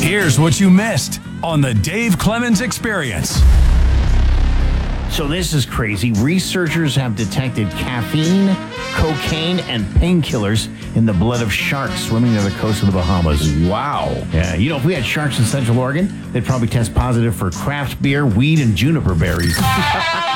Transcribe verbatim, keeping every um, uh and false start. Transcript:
Here's what you missed on the Dave Clemens Experience. So this is crazy. Researchers have detected caffeine, cocaine, and painkillers in the blood of sharks swimming near the coast of the Bahamas. Wow. Yeah, you know, if we had sharks in Central Oregon, they'd probably test positive for craft beer, weed, and juniper berries.